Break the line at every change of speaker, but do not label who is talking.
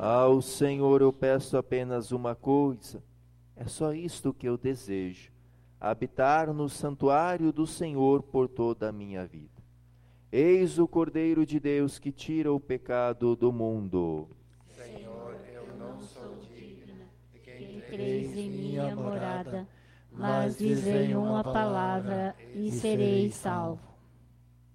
Ao Senhor eu peço apenas uma coisa, é só isto que eu desejo: habitar no santuário do Senhor por toda a minha vida. Eis o Cordeiro de Deus que tira o pecado do mundo.
Senhor, eu não sou digna de que entreis em minha morada, mas dizei uma palavra e serei salvo.